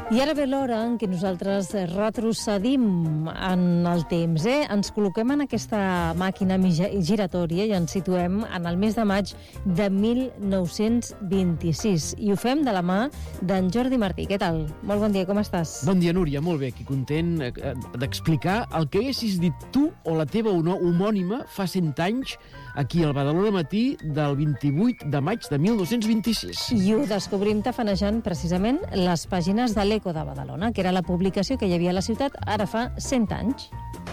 I ara ve l'hora en què nosaltres retrocedim en el temps. Ens col·loquem en aquesta màquina giratòria i ens situem en el mes de maig de 1926. I ho fem de la mà d'en Jordi Martí. Què tal? Molt bon dia, com estàs? Bon dia, Núria, molt bé. Aquí content d'explicar el que haguessis dit tu o la teva homònima fa 100 anys aquí al Badalona Matí del 28 de maig de 1926. I ho descobrim tafanejant precisament les pàgines de l'Eco de Badalona, que era la publicació que hi havia a la ciutat ara fa 100 anys.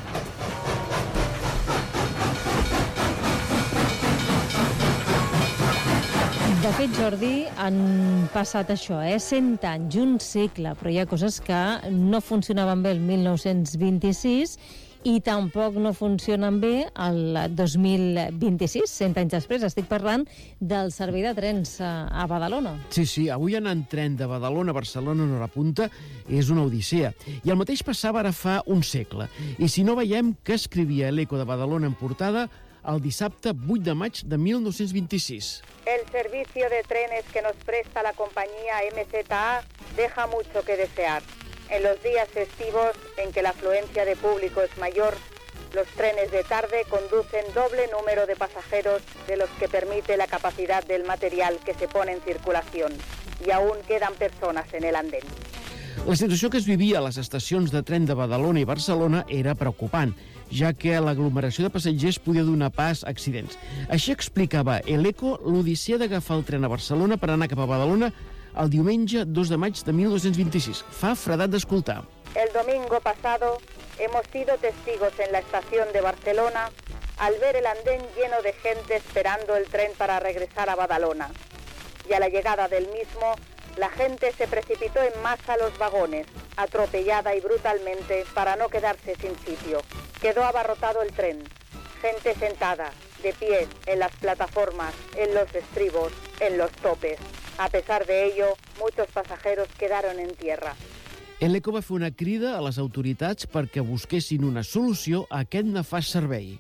De fet, Jordi, han passat això, 100 anys, un segle, però hi ha coses que no funcionaven bé el 1926 i tampoc no funcionen bé el 2026, 100 anys després. Estic parlant del servei de trens a Badalona. Sí, avui anar en tren de Badalona a Barcelona en hora punta és una odissea. I el mateix passava ara fa un segle. I si no veiem què escrivia l'Eco de Badalona en portada el dissabte 8 de maig de 1926. El servicio de trenes que nos presta la compañía MZA deja mucho que desear. En los días festivos en que la afluencia de público es mayor, los trenes de tarde conducen doble número de pasajeros de los que permite la capacidad del material que se pone en circulación, y aún quedan personas en el andén. La situació que es vivia a les estacions de tren de Badalona i Barcelona era preocupant, ja que l'aglomeració de passatgers podia donar pas a accidents. Així explicava l'Eco l'odissea d'agafar el tren a Barcelona per anar cap a Badalona el diumenge 2 de maig de 1926. Fa fredat d'escoltar. El domingo pasado hemos sido testigos en la estación de Barcelona al ver el andén lleno de gente esperando el tren para regresar a Badalona. Y a la llegada del mismo, la gente se precipitó en masa a los vagones, atropellada y brutalmente para no quedarse sin sitio. Quedó abarrotado el tren, gente sentada, de pie, en las plataformas, en los estribos, en los topes. A pesar de ello, muchos pasajeros quedaron en tierra. L'Eco va fer una crida a les autoritats perquè busquessin una solució a aquest nefast servei.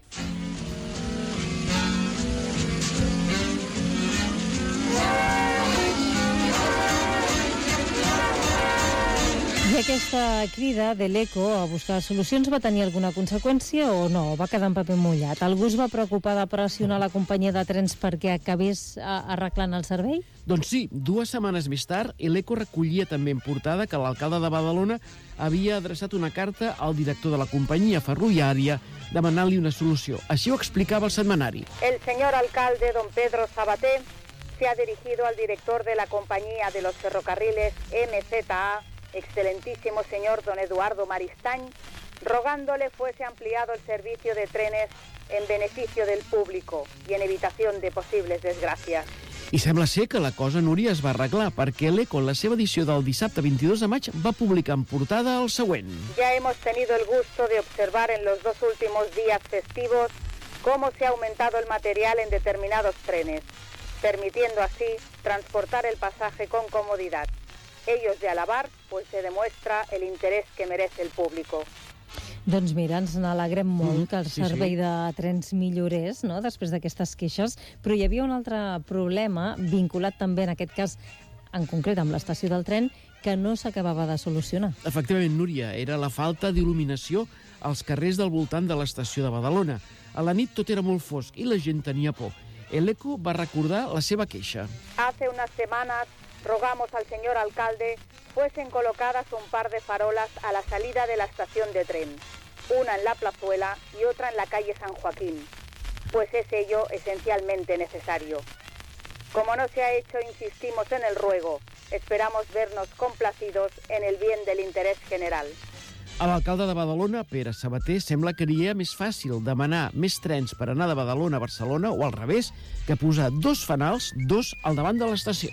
I aquesta crida de l'Eco a buscar solucions va tenir alguna conseqüència o no? Va quedar en paper mullat? Algú es va preocupar de pressionar la companyia de trens perquè acabés arreglant el servei? Doncs sí, 2 setmanes més tard, l'Eco recollia també en portada que l'alcalde de Badalona havia adreçat una carta al director de la companyia ferroviària demanant-li una solució. Així ho explicava el setmanari. El señor alcalde, don Pedro Sabaté, se ha dirigido al director de la compañía de los ferrocarriles MZA, excelentísimo señor don Eduardo Maristany, rogándole fuese ampliado el servicio de trenes en beneficio del público y en evitación de posibles desgracias. I sembla ser que la cosa, Núria, es va arreglar, perquè l'Eco, en la seva edició del dissabte 22 de maig, va publicar en portada el següent. Ya hemos tenido el gusto de observar en los 2 últimos días festivos cómo se ha aumentado el material en determinados trenes, permitiendo así transportar el pasaje con comodidad. Ello es de alabar, pues se demuestra el interés que merece el público. Doncs mira, ens n'alegrem molt que el servei de trens millorés, no?, després d'aquestes queixes, però hi havia un altre problema vinculat també, en aquest cas, en concret amb l'estació del tren, que no s'acabava de solucionar. Efectivament, Núria, era la falta d'il·luminació als carrers del voltant de l'estació de Badalona. A la nit tot era molt fosc i la gent tenia por. L'Eco va recordar la seva queixa. Hace unas semanas rogamos al señor alcalde fuesen colocadas un par de farolas a la salida de la estación de tren, una en la plazuela y otra en la calle San Joaquín, pues es ello esencialmente necesario. Como no se ha hecho, insistimos en el ruego. Esperamos vernos complacidos en el bien del interés general. A l'alcalde de Badalona, Pere Sabaté, sembla que li era més fàcil demanar més trens per anar de Badalona a Barcelona, o al revés, que posar 2 fanals, 2 al davant de l'estació.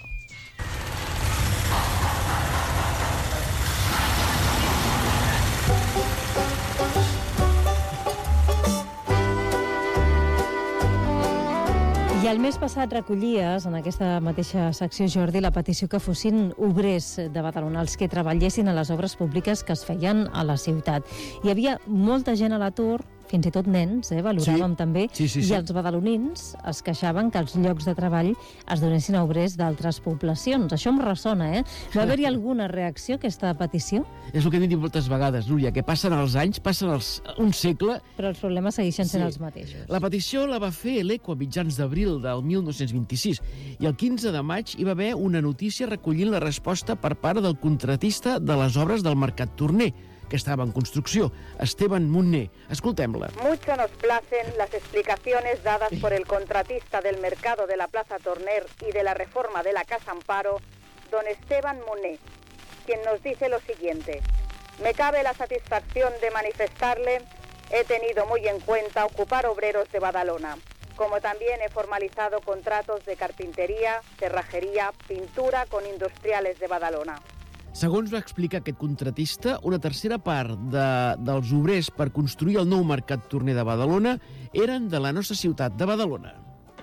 I el mes passat recollies, en aquesta mateixa secció, Jordi, la petició que fossin obrers de Badalona, els que treballessin a les obres públiques que es feien a la ciutat. Hi havia molta gent a l'atur, fins i tot nens, valoràvem també, sí. i els badalonins es queixaven que els llocs de treball es donessin a obrers d'altres poblacions. Això em ressona, Va haver-hi alguna reacció a aquesta petició? És el que hem dit moltes vegades, Núria, que passen els anys, un segle... Però els problemes segueixen sent els mateixos. La petició la va fer l'ECO a mitjans d'abril del 1926 i el 15 de maig hi va haver una notícia recollint la resposta per part del contratista de les obres del Mercat Torner, que estaba en construcción, Esteban Munné. Escoltem-la. Mucho nos placen las explicaciones dadas por el contratista del mercado de la Plaza Torner y de la reforma de la Casa Amparo, don Esteban Munné, quien nos dice lo siguiente. Me cabe la satisfacción de manifestarle, he tenido muy en cuenta ocupar obreros de Badalona, como también he formalizado contratos de carpintería, cerrajería, pintura con industriales de Badalona. Segons va explicar aquest contratista, una tercera part dels obrers per construir el nou Mercat Torner de Badalona eren de la nostra ciutat, de Badalona.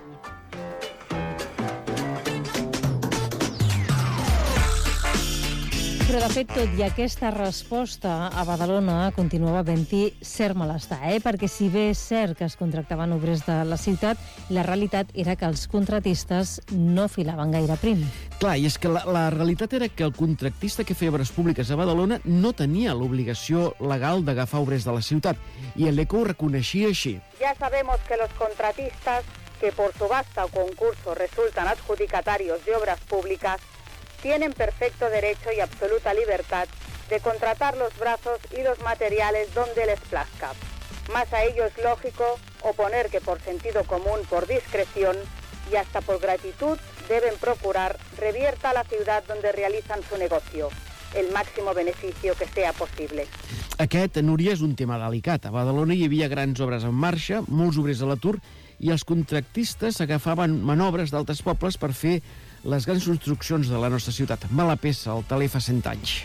Però, de fet, tot i aquesta resposta, a Badalona continuava havent-hi cert malestar, perquè si bé és cert que es contractaven obrers de la ciutat, la realitat era que els contratistes no filaven gaire prim. Clar, i és que la realitat era que el contractista que feia obres públiques a Badalona no tenia l'obligació legal d'agafar obrers de la ciutat, i l'ECO ho reconeixia així. Ya sabemos que los contratistas que por subasta o concurso resultan adjudicatarios de obras públicas tienen perfecto derecho y absoluta libertad de contratar los brazos y los materiales donde les plazca. Más a ello es lógico oponer que por sentido común, por discreción y hasta por gratitud deben procurar revierta a la ciudad donde realizan su negocio el máximo beneficio que sea posible. Aquest, Núria, és un tema delicat. A Badalona hi havia grans obres en marxa, molts obrers a l'atur, i els contractistes agafaven manobres d'altres pobles per fer les grans construccions de la nostra ciutat. Mala peça, el teler fa 100 anys.